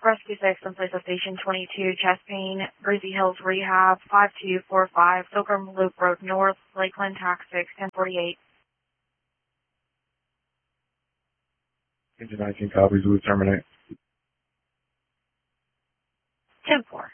Rescue 6 on place of Station 22, chest pain, Breezy Hills Rehab, 5245, Pilgrim Loop Road North, Lakeland, Tax 6, 1048. Engine 19 copies, we terminate. 10-4.